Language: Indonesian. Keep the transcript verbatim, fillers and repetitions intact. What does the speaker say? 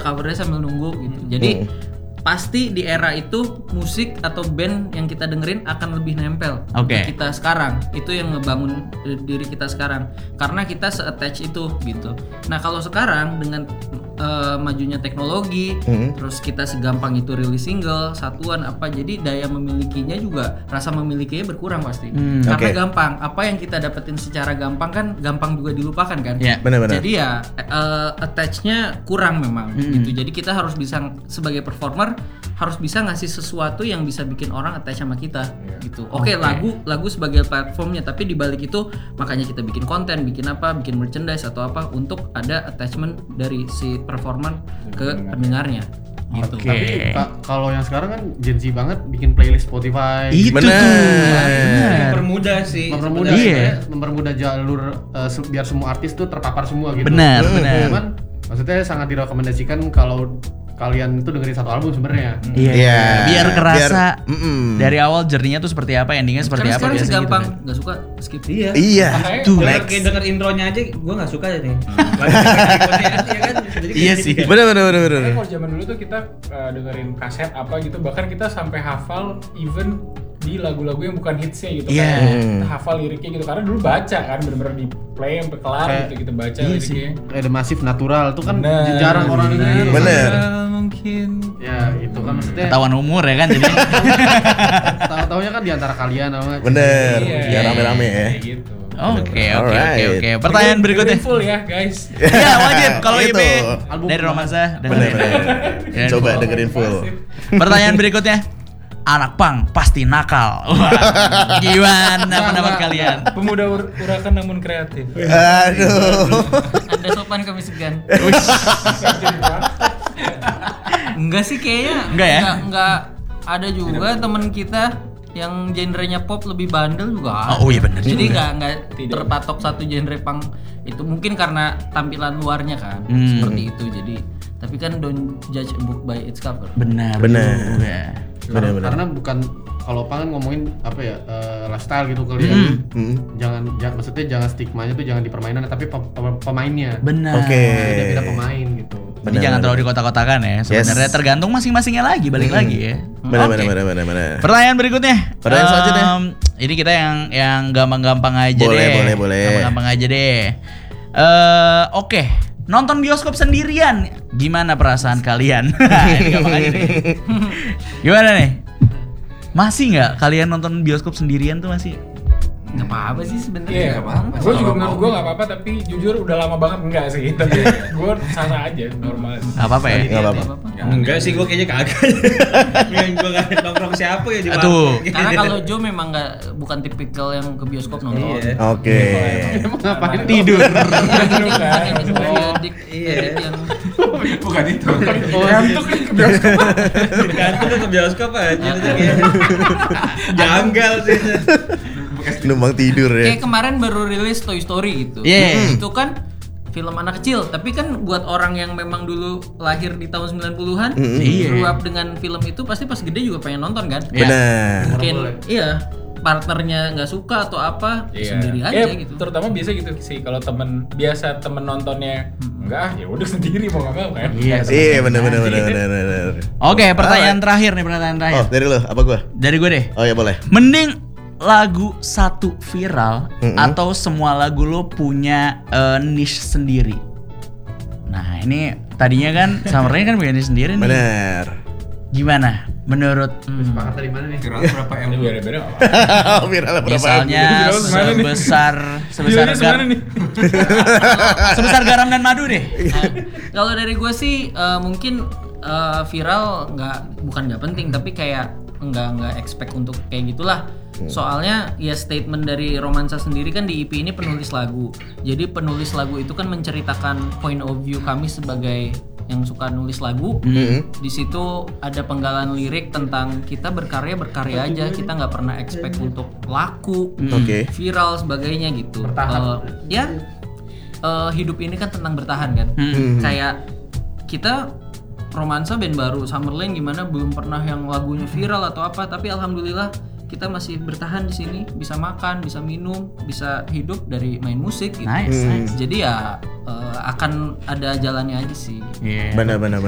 covernya sambil nunggu gitu. Jadi hmm. pasti di era itu musik atau band yang kita dengerin akan lebih nempel okay. di kita sekarang. Itu yang ngebangun diri kita sekarang karena kita se-attach itu gitu. Nah kalau sekarang dengan uh, majunya teknologi, mm-hmm. terus kita segampang itu rilis single satuan apa, jadi daya memilikinya juga, rasa memilikinya berkurang pasti. mm, karena okay. gampang, apa yang kita dapetin secara gampang kan gampang juga dilupakan kan. yeah. Benar-benar. Jadi ya uh, attach-nya kurang memang mm. gitu. Jadi kita harus bisa sebagai performer harus bisa ngasih sesuatu yang bisa bikin orang attach sama kita yeah. gitu. Oke, okay, okay. lagu lagu sebagai platformnya, tapi di balik itu makanya kita bikin konten, bikin apa, bikin merchandise atau apa untuk ada attachment dari si performer ke pendengarnya gitu. Okay. Tapi ka- kalau yang sekarang kan Gen Z banget bikin playlist Spotify. Itu bener. Bener. Mempermudah sih. Mempermudah, iya. mempermudah jalur uh, se- biar semua artis tuh terpapar semua gitu. Benar, hmm. benar. Cuman maksudnya sangat direkomendasikan kalau kalian itu dengerin satu album sebenarnya. Iya. Yeah. Yeah. Biar kerasa biar, dari awal journey-nya tuh seperti apa, endingnya seperti karena apa biasa gitu. Gampang, kan. nggak suka skip. Iya. Iya. Tuh, kayak denger intronya aja gue nggak suka ya nih. Iya kan. Iya sih. Benar benar benar benar. Kalau zaman dulu tuh kita uh, dengerin kaset apa gitu, bahkan kita sampai hafal even di lagu-lagu yang bukan hitsnya gitu yeah. kan. Kita hafal liriknya gitu karena dulu baca kan, bener-bener di play sampai kelar kayak, gitu gitu baca iya liriknya. Kayak The Massive Natural tuh kan bener, jarang orang dengerin. Bener. Mungkin ya itu kan maksudnya ketahuan umur ya kan jadi. Tahu-taunya kan di antara kalian sama. Bener. Iya, ya rame-rame ya. Gitu. Oke oke oke oke. Pertanyaan berikutnya. Full ya guys. Iya wajib kalau I P Album dari Romansa. Bener bener. Coba dengerin full. Pertanyaan berikutnya. Anak pang pasti nakal. Wah, gimana pendapat kalian? Pemuda ur- urakan namun kreatif. Aduh. Anda sopan kami segan. Enggak sih kayaknya. Enggak ya? Enggak, enggak ada juga teman kita yang genrenya pop lebih bandel juga. Oh, oh iya benar. Jadi enggak enggak terpatok satu genre pang itu, mungkin karena tampilan luarnya kan hmm. seperti itu. Jadi tapi kan don't judge a book by its cover. Benar. Benar. Karena, karena bukan kalau pangan ngomongin apa ya uh, lifestyle gitu kali ya. Mm. Mm. Jangan, jangan maksudnya jangan stigmanya tuh jangan di permainan tapi pem- pem- pemainnya. Benar. Oke. Okay. Beda-beda pemain gitu. Jadi jangan terlalu dikotak-kotakan ya. Sebenarnya yes. tergantung masing-masingnya lagi, balik hmm. lagi ya. Benar okay. benar benar benar. Pertanyaan berikutnya. Pertanyaan um, selanjutnya. Ini kita yang yang gampang-gampang aja boleh, deh. Boleh boleh boleh. Gampang-gampang aja deh. Uh, Oke. Okay. Nonton bioskop sendirian, gimana perasaan kalian? Ini gampang aja nih. Gimana nih? Masih nggak kalian nonton bioskop sendirian tuh masih? Nggak apa-apa sih sebenarnya. Iya, nggak apa-apa. Gue juga menurut gue nggak apa-apa, tapi jujur udah lama banget enggak sih. Tapi gue sah-sah aja, normal. Nggak apa-apa ya? Nggak apa-apa. Enggak sih, gue kayaknya kagak. Yang gue nggak nongkrong siapa ya di warung. Tuh. Karena kalau Joe memang nggak, bukan tipikal yang ke bioskop nonton. Iya. Oke. Emang ngapain Tidur. Iya. Yang bukan itu. Ngantuk nih ke bioskop. Gantung ke bioskop aja. Janggal sih. Numpang tidur ya. kayak kemarin baru rilis Toy Story gitu. Yeah. Itu kan film anak kecil, tapi kan buat orang yang memang dulu lahir di tahun sembilan puluhan, mm-hmm. grew up dengan film itu pasti pas gede juga pengen nonton kan. Benar. Mungkin iya partnernya nggak suka atau apa, Iya. sendiri aja eh, gitu. Terutama biasa gitu sih kalau temen biasa temen nontonnya enggak, ya udah sendiri mau nggak mau kan. Iya. Iya benar benar benar benar benar. Oke, pertanyaan terakhir nih, pertanyaan terakhir. Oh, dari lo, apa gua? Dari gue deh. Oh ya boleh. Mending lagu satu viral Mm-hmm. atau semua lagu lo punya uh, niche sendiri. Nah ini tadinya kan Summer Rain kan punya niche sendiri nih. Benar. Gimana menurut Sepakat dari mana nih? Viral berapa M? Ini beda-beda apa? Viral berapa? misalnya Viral kemana nih? sebesar sebesar Videonya gar- semana nih? sebesar garam dan madu deh. Nah, kalau dari gue sih uh, mungkin uh, viral nggak, bukan nggak penting, tapi kayak nggak nggak expect untuk kayak gitulah. Soalnya ya statement dari Romansa sendiri kan di E P ini penulis lagu. Jadi penulis lagu itu kan menceritakan point of view kami sebagai yang suka nulis lagu. Mm-hmm. Di situ ada penggalan lirik tentang kita berkarya berkarya aja, kita nggak pernah expect untuk laku, Oke. viral sebagainya gitu. Bertahan. Uh, ya uh, hidup ini kan tentang bertahan kan. Hmm. Kayak kita Romansa band baru, Summer Rain gimana belum pernah yang lagunya viral atau apa, tapi alhamdulillah kita masih bertahan di sini, bisa makan, bisa minum, bisa hidup dari main musik gitu. Nice, nice. Jadi ya uh, akan ada jalannya aja sih. Iya. Benar benar.